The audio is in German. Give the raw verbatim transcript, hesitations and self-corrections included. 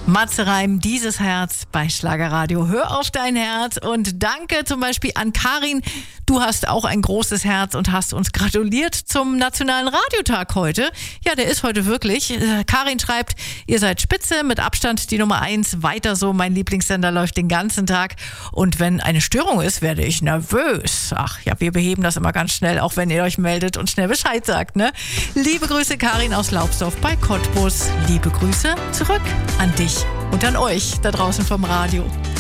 Matze Reim, dieses Herz bei Schlagerradio. Hör auf dein Herz und danke zum Beispiel an Karin. Du hast auch ein großes Herz und hast uns gratuliert zum Nationalen Radiotag heute. Ja, der ist heute wirklich. Äh, Karin schreibt, ihr seid spitze, mit Abstand die Nummer eins. Weiter so, mein Lieblingssender läuft den ganzen Tag. Und wenn eine Störung ist, werde ich nervös. Ach ja, wir beheben das immer ganz schnell, auch wenn ihr euch meldet und schnell Bescheid sagt, ne? Liebe Grüße, Karin aus Laubsdorf bei Cottbus. Liebe Grüße zurück an dich und an euch da draußen vom Radio.